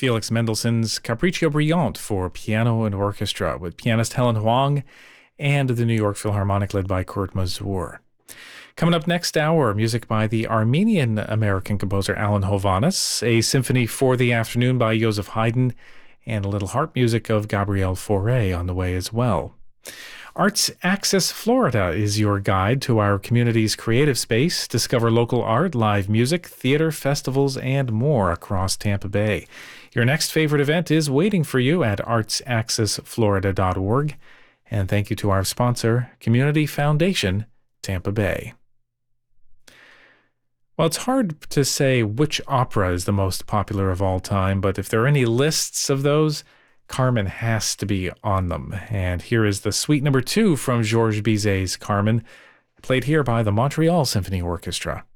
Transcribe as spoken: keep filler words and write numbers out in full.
Felix Mendelssohn's Capriccio Brillante for piano and orchestra with pianist Helen Huang and the New York Philharmonic led by Kurt Masur. Coming up next hour, music by the Armenian-American composer Alan Hovhannes, a symphony for the afternoon by Joseph Haydn, and a little harp music of Gabriel Fauré on the way as well. Arts Axis Florida is your guide to our community's creative space. Discover local art, live music, theater, festivals, and more across Tampa Bay. Your next favorite event is waiting for you at arts axis florida dot org. And thank you to our sponsor, Community Foundation, Tampa Bay. Well, it's hard to say which opera is the most popular of all time, but if there are any lists of those, Carmen has to be on them. And here is the suite number two from Georges Bizet's Carmen, played here by the Montreal Symphony Orchestra.